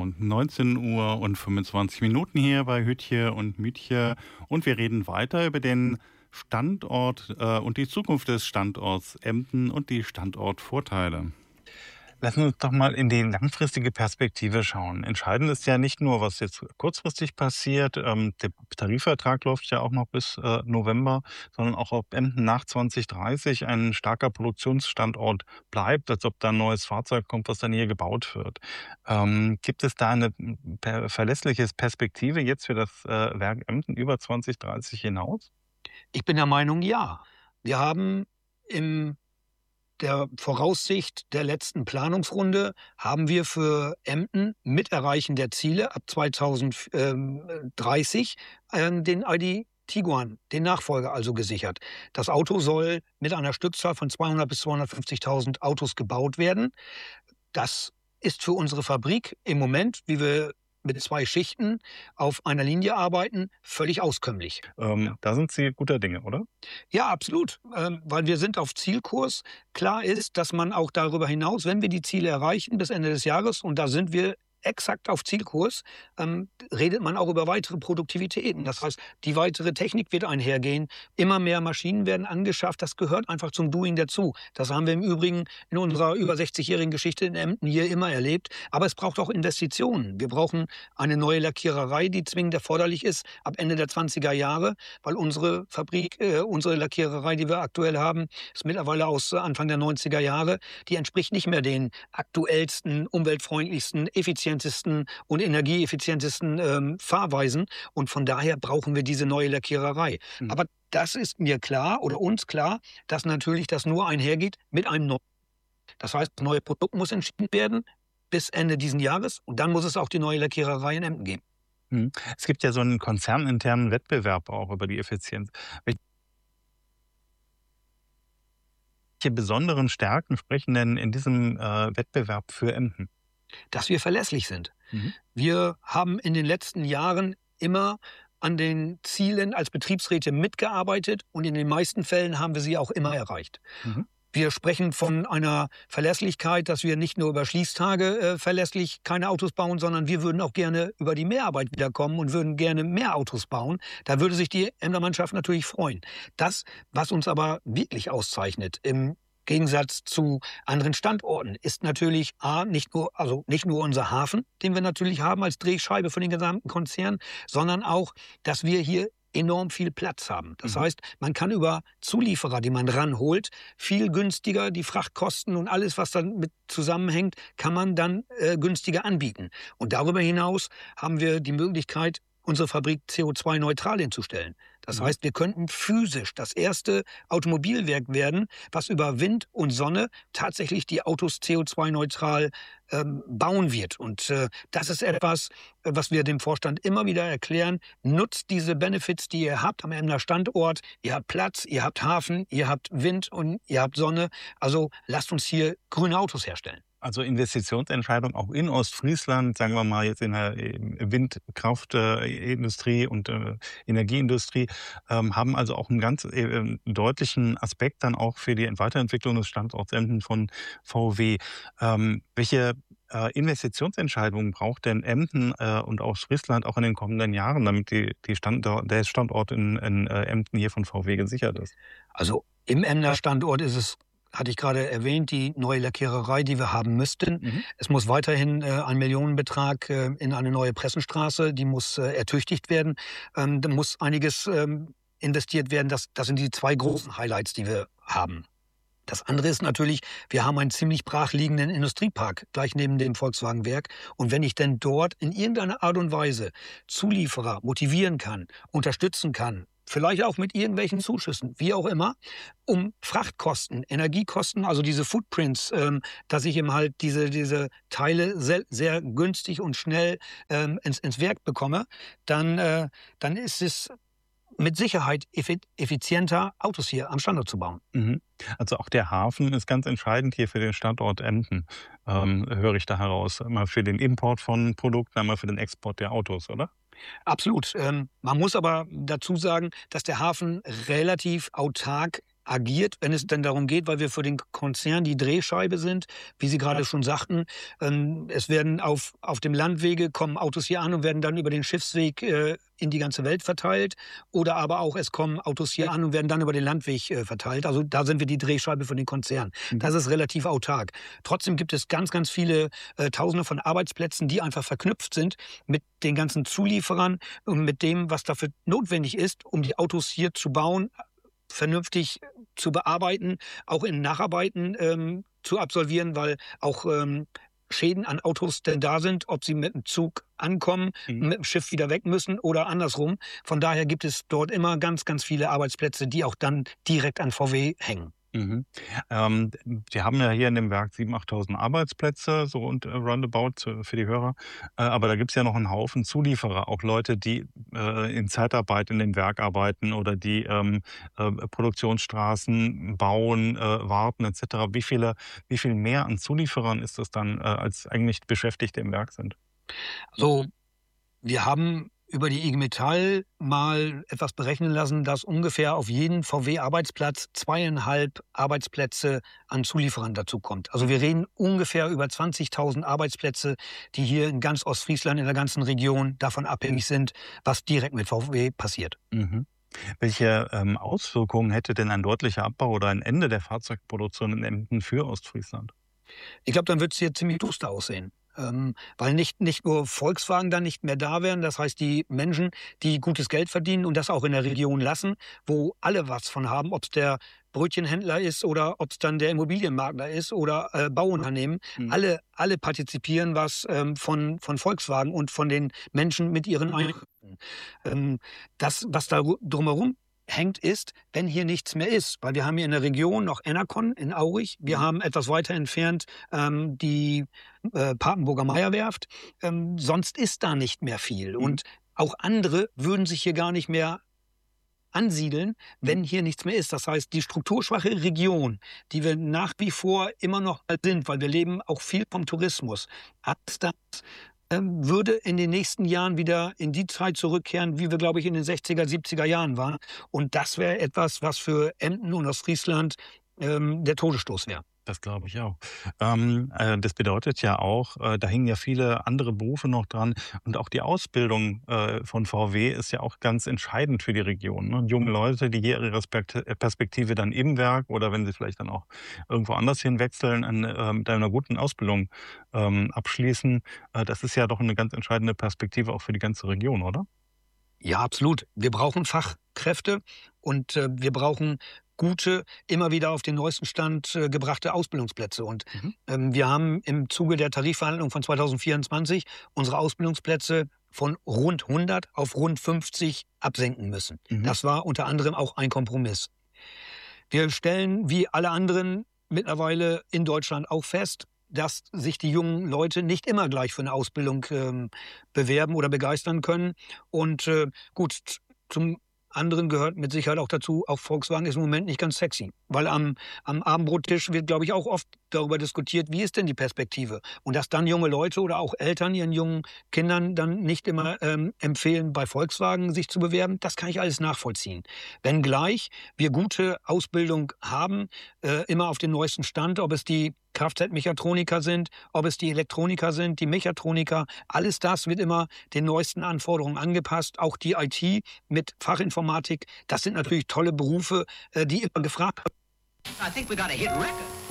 Genau, 19 Uhr und 25 Minuten hier bei Hütje und Mütje. Und wir reden weiter über den Standort und die Zukunft des Standorts Emden und die Standortvorteile. Lassen wir uns doch mal in die langfristige Perspektive schauen. Entscheidend ist ja nicht nur, was jetzt kurzfristig passiert, der Tarifvertrag läuft ja auch noch bis November, sondern auch, ob Emden nach 2030 ein starker Produktionsstandort bleibt, als ob da ein neues Fahrzeug kommt, was dann hier gebaut wird. Gibt es da eine verlässliche Perspektive jetzt für das Werk Emden über 2030 hinaus? Ich bin der Meinung, ja. Wir haben in der Voraussicht der letzten Planungsrunde haben wir für Emden mit Erreichen der Ziele ab 2030 den ID Tiguan, den Nachfolger also gesichert. Das Auto soll mit einer Stückzahl von 200.000 bis 250.000 Autos gebaut werden. Das ist für unsere Fabrik im Moment, wie wir mit 2 Schichten auf einer Linie arbeiten, völlig auskömmlich. Da sind Sie guter Dinge, oder? Ja, absolut, weil wir sind auf Zielkurs. Klar ist, dass man auch darüber hinaus, wenn wir die Ziele erreichen bis Ende des Jahres, und da sind wir exakt auf Zielkurs, redet man auch über weitere Produktivitäten. Das heißt, die weitere Technik wird einhergehen. Immer mehr Maschinen werden angeschafft. Das gehört einfach zum Doing dazu. Das haben wir im Übrigen in unserer über 60-jährigen Geschichte in Emden hier immer erlebt. Aber es braucht auch Investitionen. Wir brauchen eine neue Lackiererei, die zwingend erforderlich ist ab Ende der 20er Jahre, weil unsere Fabrik, unsere Lackiererei, die wir aktuell haben, ist mittlerweile aus Anfang der 90er Jahre. Die entspricht nicht mehr den aktuellsten, umweltfreundlichsten, effizientesten und energieeffizientesten Fahrweisen. Und von daher brauchen wir diese neue Lackiererei. Mhm. Aber das ist mir klar oder uns klar, dass natürlich das nur einhergeht mit einem neuen. Das heißt, das neue Produkt muss entschieden werden bis Ende diesen Jahres. Und dann muss es auch die neue Lackiererei in Emden geben. Mhm. Es gibt ja so einen konzerninternen Wettbewerb auch über die Effizienz. Welche besonderen Stärken sprechen denn in diesem Wettbewerb für Emden? Dass wir verlässlich sind. Mhm. Wir haben in den letzten Jahren immer an den Zielen als Betriebsräte mitgearbeitet und in den meisten Fällen haben wir sie auch immer erreicht. Mhm. Wir sprechen von einer Verlässlichkeit, dass wir nicht nur über Schließtage verlässlich keine Autos bauen, sondern wir würden auch gerne über die Mehrarbeit wiederkommen und würden gerne mehr Autos bauen. Da würde sich die Emder Mannschaft natürlich freuen. Das, was uns aber wirklich auszeichnet im Gegensatz zu anderen Standorten, ist natürlich nicht nur unser Hafen, den wir natürlich haben als Drehscheibe für den gesamten Konzern, sondern auch, dass wir hier enorm viel Platz haben. Das heißt, man kann über Zulieferer, die man ranholt, viel günstiger die Frachtkosten und alles, was dann mit zusammenhängt, kann man dann günstiger anbieten. Und darüber hinaus haben wir die Möglichkeit, unsere Fabrik CO2-neutral hinzustellen. Das heißt, wir könnten physisch das erste Automobilwerk werden, was über Wind und Sonne tatsächlich die Autos CO2-neutral bauen wird. Und das ist etwas, was wir dem Vorstand immer wieder erklären. Nutzt diese Benefits, die ihr habt am Emder Standort. Ihr habt Platz, ihr habt Hafen, ihr habt Wind und ihr habt Sonne. Also lasst uns hier grüne Autos herstellen. Also Investitionsentscheidungen auch in Ostfriesland, sagen wir mal jetzt in der Windkraftindustrie und Energieindustrie, haben also auch einen ganz deutlichen Aspekt dann auch für die Weiterentwicklung des Standorts Emden von VW. Welche Investitionsentscheidungen braucht denn Emden und Ostfriesland auch in den kommenden Jahren, damit der Standort in Emden hier von VW gesichert ist? Also im Emder Standort ist es, hatte ich gerade erwähnt, die neue Lackiererei, die wir haben müssten. Mhm. Es muss weiterhin ein Millionenbetrag in eine neue Pressenstraße, die muss ertüchtigt werden. Da muss einiges investiert werden. Das sind die 2 großen Highlights, die wir haben. Das andere ist natürlich, wir haben einen ziemlich brachliegenden Industriepark gleich neben dem Volkswagenwerk. Und wenn ich denn dort in irgendeiner Art und Weise Zulieferer motivieren kann, unterstützen kann, vielleicht auch mit irgendwelchen Zuschüssen, wie auch immer, um Frachtkosten, Energiekosten, also diese Footprints, dass ich eben halt diese Teile sehr günstig und schnell ins Werk bekomme, dann ist es mit Sicherheit effizienter, Autos hier am Standort zu bauen. Mhm. Also auch der Hafen ist ganz entscheidend hier für den Standort Emden, höre ich da heraus. Einmal für den Import von Produkten, einmal für den Export der Autos, oder? Absolut. Man muss aber dazu sagen, dass der Hafen relativ autark agiert, wenn es denn darum geht, weil wir für den Konzern die Drehscheibe sind, wie Sie gerade schon sagten. Es werden auf dem Landwege kommen Autos hier an und werden dann über den Schiffsweg in die ganze Welt verteilt. Oder aber auch, es kommen Autos hier an und werden dann über den Landweg verteilt. Also da sind wir die Drehscheibe für den Konzern. Das ist relativ autark. Trotzdem gibt es ganz, ganz viele Tausende von Arbeitsplätzen, die einfach verknüpft sind mit den ganzen Zulieferern und mit dem, was dafür notwendig ist, um die Autos hier zu bauen, vernünftig zu bearbeiten, auch in Nacharbeiten zu absolvieren, weil auch Schäden an Autos denn da sind, ob sie mit dem Zug ankommen, mit dem Schiff wieder weg müssen oder andersrum. Von daher gibt es dort immer ganz, ganz viele Arbeitsplätze, die auch dann direkt an VW hängen. Mhm. Wir haben ja hier in dem Werk 7.000, 8.000 Arbeitsplätze, so und roundabout für die Hörer. Aber da gibt's ja noch einen Haufen Zulieferer, auch Leute, die in Zeitarbeit in dem Werk arbeiten oder die Produktionsstraßen bauen, warten etc. Wie viel mehr an Zulieferern ist das dann, als eigentlich Beschäftigte im Werk sind? Also wir haben über die IG Metall mal etwas berechnen lassen, dass ungefähr auf jeden VW-Arbeitsplatz 2,5 Arbeitsplätze an Zulieferern dazukommt. Also wir reden ungefähr über 20.000 Arbeitsplätze, die hier in ganz Ostfriesland, in der ganzen Region davon abhängig sind, was direkt mit VW passiert. Mhm. Welche Auswirkungen hätte denn ein deutlicher Abbau oder ein Ende der Fahrzeugproduktion in Emden für Ostfriesland? Ich glaube, dann wird es hier ziemlich duster aussehen. Weil nicht nur Volkswagen dann nicht mehr da wären, das heißt die Menschen, die gutes Geld verdienen und das auch in der Region lassen, wo alle was von haben, ob es der Brötchenhändler ist oder ob es dann der Immobilienmakler ist oder Bauunternehmen, alle partizipieren was von Volkswagen und von den Menschen mit ihren Einkünften. Das, was da drumherum hängt, ist, wenn hier nichts mehr ist. Weil wir haben hier in der Region noch Enercon in Aurich. Wir haben etwas weiter entfernt die Papenburger Meierwerft. Sonst ist da nicht mehr viel. Und auch andere würden sich hier gar nicht mehr ansiedeln, wenn hier nichts mehr ist. Das heißt, die strukturschwache Region, die wir nach wie vor immer noch sind, weil wir leben auch viel vom Tourismus, hat das würde in den nächsten Jahren wieder in die Zeit zurückkehren, wie wir, glaube ich, in den 60er, 70er Jahren waren. Und das wäre etwas, was für Emden und Ostfriesland der Todesstoß wäre. Das glaube ich auch. Das bedeutet ja auch, da hängen ja viele andere Berufe noch dran und auch die Ausbildung von VW ist ja auch ganz entscheidend für die Region. Ne? Junge Leute, die hier ihre Perspektive dann im Werk oder wenn sie vielleicht dann auch irgendwo anders hinwechseln, mit einer guten Ausbildung abschließen, das ist ja doch eine ganz entscheidende Perspektive auch für die ganze Region, oder? Ja, absolut. Wir brauchen Fachkräfte und wir brauchen gute, immer wieder auf den neuesten Stand gebrachte Ausbildungsplätze. Und wir haben im Zuge der Tarifverhandlungen von 2024 unsere Ausbildungsplätze von rund 100 auf rund 50 absenken müssen. Das war unter anderem auch ein Kompromiss. Wir stellen, wie alle anderen mittlerweile in Deutschland auch fest, dass sich die jungen Leute nicht immer gleich für eine Ausbildung bewerben oder begeistern können. Und gut, zum anderen gehört mit Sicherheit auch dazu, auch Volkswagen ist im Moment nicht ganz sexy. Weil am Abendbrottisch wird, glaube ich, auch oft darüber diskutiert, wie ist denn die Perspektive? Und dass dann junge Leute oder auch Eltern ihren jungen Kindern dann nicht immer empfehlen, bei Volkswagen sich zu bewerben, das kann ich alles nachvollziehen. Wenngleich wir gute Ausbildung haben, immer auf dem neuesten Stand, ob es die Kfz-Mechatroniker sind, ob es die Elektroniker sind, die Mechatroniker, alles das wird immer den neuesten Anforderungen angepasst. Auch die IT mit Fachinformatik, das sind natürlich tolle Berufe, die immer gefragt werden. I think we got a hit record.